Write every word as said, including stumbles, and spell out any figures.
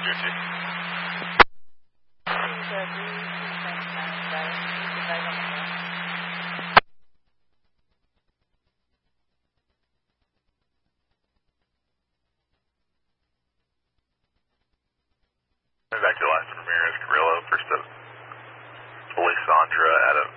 Back to Alaska Ramirez, Carrillo, first up, Alexandra, Adam